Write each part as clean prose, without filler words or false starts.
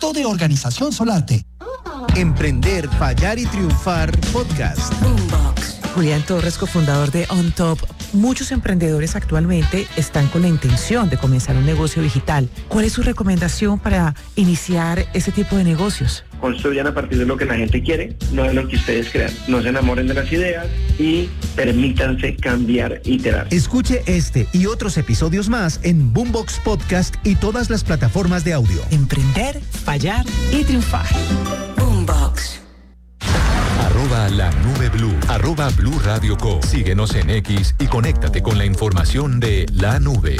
proyecto de organización Solarte. Emprender, fallar y triunfar podcast. Boombox. Julián Torres, cofundador de On Top. Muchos emprendedores actualmente están con la intención de comenzar un negocio digital. ¿Cuál es su recomendación para iniciar ese tipo de negocios? Construyan a partir de lo que la gente quiere, no de lo que ustedes crean. No se enamoren de las ideas y permítanse cambiar, iterar. Escuche este y otros episodios más en Boombox Podcast y todas las plataformas de audio. Emprender, fallar y triunfar. Boombox. @lanubeblu, @Blue Radio Co. Síguenos en X y conéctate con la información de La Nube.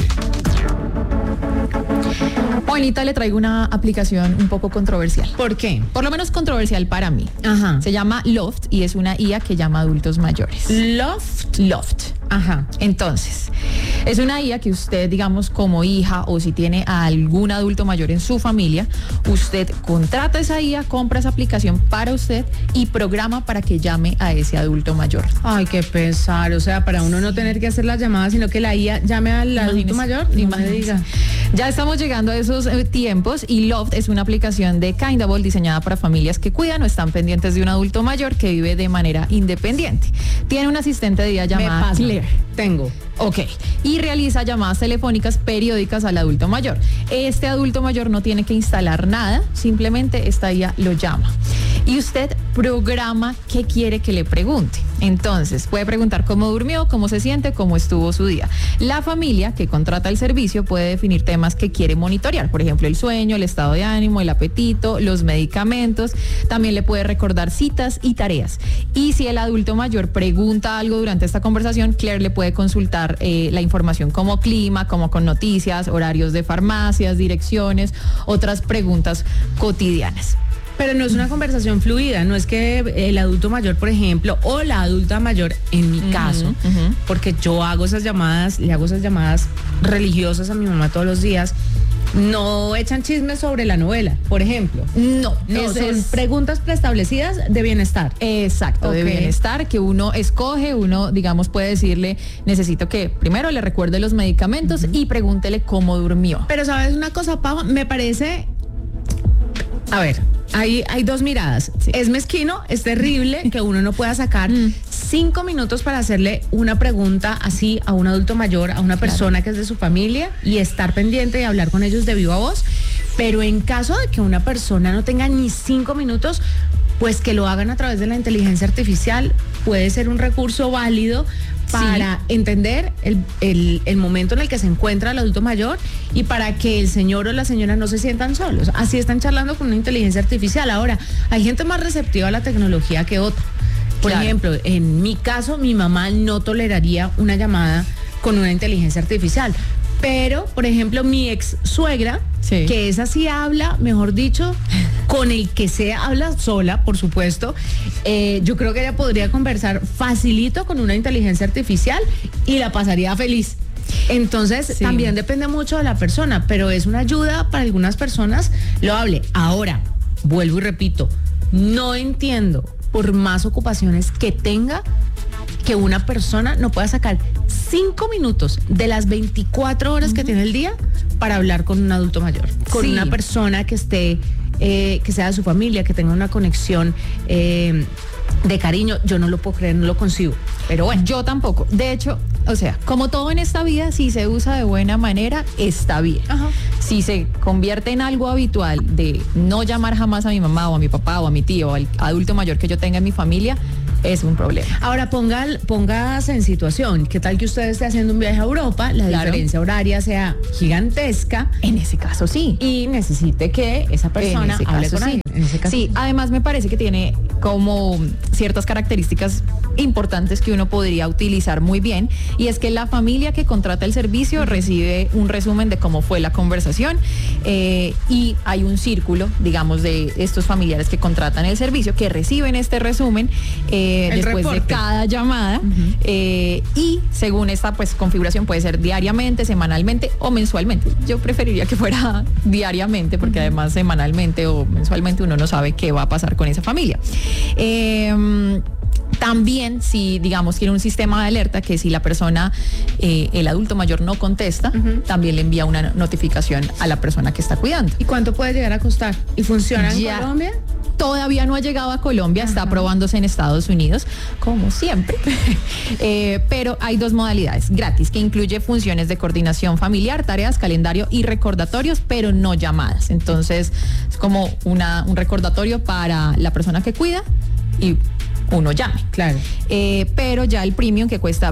Juanita, le traigo una aplicación un poco controversial. ¿Por qué? Por lo menos controversial para mí. Ajá. Se llama Loft y es una IA que llama a adultos mayores. Loft. Ajá. Entonces, es una IA que usted, digamos, como hija o si tiene a algún adulto mayor en su familia, usted contrata esa IA, compra esa aplicación para usted y programa para que llame a ese adulto mayor. Ay, qué pesar. O sea, para uno no tener que hacer las llamadas, sino que la IA llame al adulto mayor. Ni más le diga. Ya estamos llegando a esos tiempos y Loft es una aplicación de Kindable diseñada para familias que cuidan o están pendientes de un adulto mayor que vive de manera independiente. Tiene un asistente de IA llamada Claire. Tengo. Ok, y realiza llamadas telefónicas periódicas al adulto mayor. Este adulto mayor no tiene que instalar nada, simplemente esta IA lo llama. Y usted programa qué quiere que le pregunte. Entonces, puede preguntar cómo durmió, cómo se siente, cómo estuvo su día. La familia que contrata el servicio puede definir temas que quiere monitorear, por ejemplo, el sueño, el estado de ánimo, el apetito, los medicamentos. También le puede recordar citas y tareas. Y si el adulto mayor pregunta algo durante esta conversación, Claire le puede consultar la información como clima, como con noticias, horarios de farmacias, direcciones, otras preguntas cotidianas. Pero no es una conversación fluida, no es que el adulto mayor, por ejemplo, o la adulta mayor, en mi caso, porque yo hago esas llamadas, le hago esas llamadas religiosas a mi mamá todos los días, no echan chismes sobre la novela, por ejemplo. No, son preguntas preestablecidas de bienestar. Exacto, de bienestar que uno escoge, uno, digamos, puede decirle, necesito que primero le recuerde los medicamentos y pregúntele cómo durmió. Pero ¿sabes una cosa, Pau? Me parece... A ver, hay dos miradas. Sí. Es mezquino, es terrible que uno no pueda sacar 5 minutos para hacerle una pregunta así a un adulto mayor, a una persona que es de su familia y estar pendiente y hablar con ellos de viva voz. Pero en caso de que una persona no tenga ni 5 minutos, pues que lo hagan a través de la inteligencia artificial puede ser un recurso válido para entender el momento en el que se encuentra el adulto mayor y para que el señor o la señora no se sientan solos. Así están charlando con una inteligencia artificial. Ahora, hay gente más receptiva a la tecnología que otra. Por ejemplo, en mi caso, mi mamá no toleraría una llamada con una inteligencia artificial. Pero, por ejemplo, mi ex suegra, que esa sí habla, mejor dicho, con el que sea, habla sola, por supuesto. Yo creo que ella podría conversar facilito con una inteligencia artificial y la pasaría feliz. Entonces, también depende mucho de la persona, pero es una ayuda para algunas personas loable. Ahora, vuelvo y repito, no entiendo, por más ocupaciones que tenga, que una persona no pueda sacar 5 minutos de las 24 horas que tiene el día para hablar con un adulto mayor, con una persona que esté, que sea de su familia, que tenga una conexión de cariño. Yo no lo puedo creer, no lo concibo. Pero bueno, yo tampoco. De hecho, o sea, como todo en esta vida, si se usa de buena manera, está bien. Si se convierte en algo habitual de no llamar jamás a mi mamá o a mi papá o a mi tío o al adulto mayor que yo tenga en mi familia, es un problema. Ahora póngase en situación. ¿Qué tal que usted esté haciendo un viaje a Europa? La diferencia horaria sea gigantesca. En ese caso sí. Y necesite que esa persona hable con alguien. En ese caso sí, además me parece que tiene como ciertas características importantes que uno podría utilizar muy bien, y es que la familia que contrata el servicio recibe un resumen de cómo fue la conversación y hay un círculo, digamos, de estos familiares que contratan el servicio que reciben este resumen después de cada llamada y según esta pues configuración puede ser diariamente, semanalmente o mensualmente. Yo preferiría que fuera diariamente porque además semanalmente o mensualmente uno no sabe qué va a pasar con esa familia. También, si digamos tiene un sistema de alerta que si la persona, el adulto mayor no contesta, también le envía una notificación a la persona que está cuidando. ¿Y cuánto puede llegar a costar? ¿Y funciona en Colombia? Todavía no ha llegado a Colombia, está probándose en Estados Unidos, como siempre. Pero hay 2 modalidades, gratis, que incluye funciones de coordinación familiar, tareas, calendario y recordatorios, pero no llamadas. Entonces, es como un recordatorio para la persona que cuida y uno llame. Claro. Pero ya el premium, que cuesta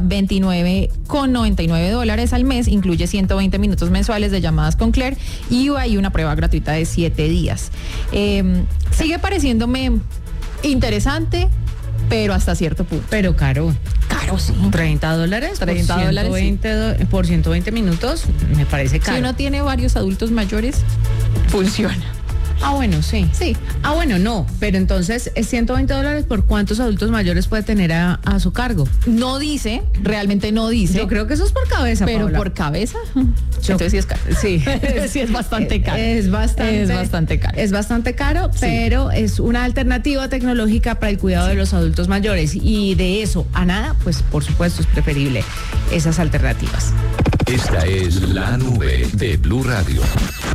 $29.99 al mes, incluye 120 minutos mensuales de llamadas con Claire y hay una prueba gratuita de 7 días. Sigue pareciéndome interesante, pero hasta cierto punto. Pero caro. Caro, sí. $30. $30 por 120 minutos, me parece caro. Si uno tiene varios adultos mayores, funciona. Ah, bueno, sí. Sí. Ah, bueno, no. Pero entonces, ¿es $120 por cuántos adultos mayores puede tener a su cargo? No dice, realmente no dice. Yo creo que eso es por cabeza, pero Paola. por cabeza. Entonces sí es caro. Sí. Sí es bastante caro. Es bastante caro. Es bastante caro, pero es una alternativa tecnológica para el cuidado de los adultos mayores. Y de eso a nada, pues por supuesto es preferible esas alternativas. Esta es La Nube de Blue Radio.